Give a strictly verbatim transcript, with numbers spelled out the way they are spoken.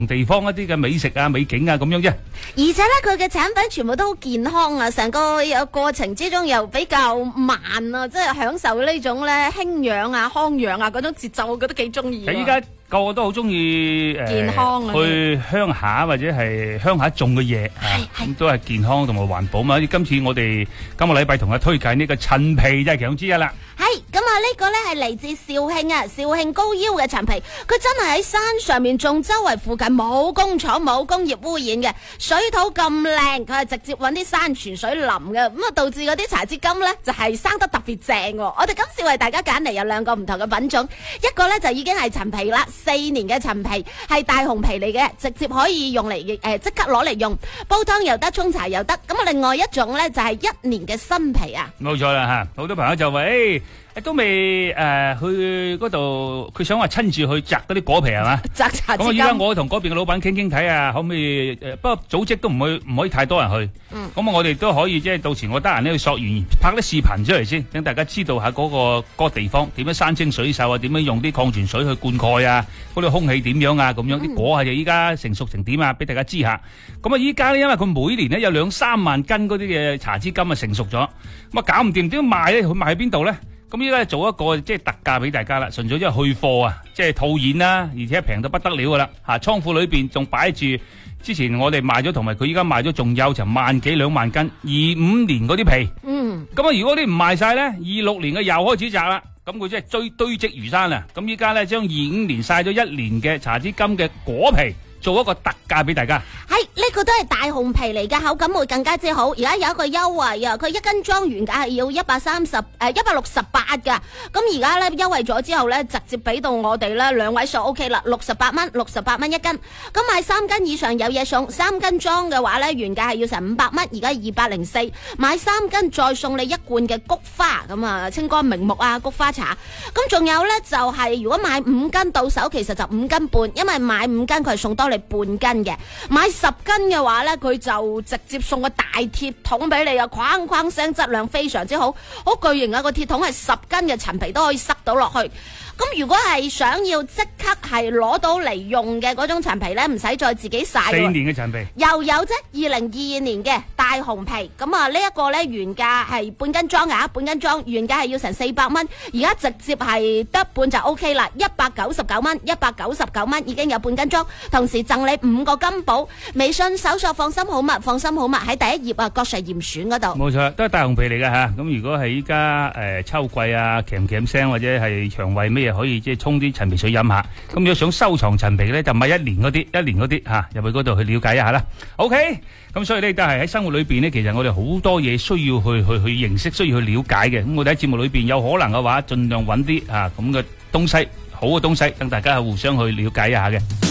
地方一啲嘅美食啊、美景啊咁樣啫。 而且咧，佢嘅產品全部都好健康啊，成個有過程之中又比較慢啊，即係享受呢種咧輕養啊、康養啊嗰種節奏，我覺得幾中意。 其實依家個個都好中意誒， 健康啊去鄉下或者係鄉下種嘅嘢啊，咁都係健康同埋環保嘛。今次我哋今個禮拜同佢推介呢個陳皮就係其中之一啦。 係咁啊！呢個咧係嚟自肇慶啊，肇慶高腰嘅陳皮，佢真係喺山上面種，周圍附近冇工廠冇工業污染嘅，水土咁靚，佢係直接揾啲山泉水淋嘅，咁啊導致嗰啲茶枝金咧就係生得特別正。我哋今次為大家揀嚟有兩個唔同嘅品種，一個咧就已經係陳皮啦，四年嘅陳皮係大紅皮嚟嘅，直接可以用嚟誒即刻攞嚟用，煲湯又得，沖茶又得。咁啊另外一種咧就係一年嘅新皮啊， 冇錯啦吓，好多朋友就話誒。都未誒、呃、去嗰度，佢想話親自去摘嗰啲果皮係嘛？ 摘茶枝金。咁依家我同嗰邊嘅老闆傾傾睇啊，可唔可以誒？不過組織都唔可以唔可以太多人去。嗯。咁啊，我哋都可以即係到時我得閒咧去索完拍啲視頻出嚟先，等大家知道下嗰、嗰個嗰、嗰個地方點樣山清水秀啊，點樣用啲礦泉水去灌溉啊，嗰啲空氣點樣啊，咁樣啲、嗯、果啊就依家成熟成點啊，俾大家知下。咁啊，依家咧因為佢每年咧有兩三萬斤嗰啲嘅茶枝金啊成熟咗，咁啊搞唔掂點賣咧？佢賣喺邊度咧？咁依家做一個即係特價俾大家啦，純粹即係去貨啊，即係套現啦，而且平到不得了噶啦嚇！倉庫裏邊仲擺住之前我哋賣咗，同埋佢依家賣咗仲有成萬幾兩萬斤，二五年嗰啲皮。嗯。咁啊，如果啲唔賣晒咧，二六年嘅又開始摘啦，咁佢即係堆堆積如山啦。咁依家咧將二五年曬咗一年嘅茶枝金嘅果皮，做一個特價俾大家。 係呢、這個都係大紅皮嚟㗎，口感會更加之好。而家有一個優惠啊，佢一斤裝原價係要一百三十誒一百六十八㗎。咁而家咧優惠咗之後咧，直接俾到我哋咧兩位數 O K 啦，六十八蚊，六十八蚊一斤。咁買三斤以上有嘢送，三斤裝嘅話咧原價係要成五百蚊，而家二百零四。買三斤再送你一罐嘅菊花，咁啊清肝明目啊菊花茶。咁仲有咧就係、是、如果買五斤到手，其實就五斤半，因為買五斤佢係送多你半斤嘅。買十斤嘅話咧，佢就直接送個大鐵桶俾你啊！哐哐聲，質量非常之好，好巨型啊！個鐵桶係十斤嘅陳皮都可以塞到落去。咁如果係想要即刻係攞到嚟用嘅嗰種陳皮咧，唔使再自己曬。 四年嘅陳皮又有啫，二零二二年嘅大紅皮。咁啊，呢一個咧原價係半斤裝㗎，半斤裝原價係要成四百蚊，而家直接係得半就 O K 啦，一百九十九蚊，一百九十九蚊已經有半斤裝，同時贈你五個金寶。微信搜索放心好物，放心好物喺第一頁啊，郭 Sir 嚴選嗰度。 冇錯，都係大紅皮嚟㗎吓。咁如果係依家誒秋季啊，鉗鉗聲或者係腸胃咩嘢，可以即係沖啲陳皮水飲下。咁如果想收藏陳皮咧，就買一年嗰啲，一年嗰啲吓入去嗰度去了解一下啦。OK，咁所以咧都係喺生活裏邊咧，其實我哋好多嘢需要去去去認識，需要去了解嘅。咁我哋喺節目裏邊有可能嘅話，盡量揾啲啊咁嘅東西，好嘅東西，等大家互相去了解一下嘅。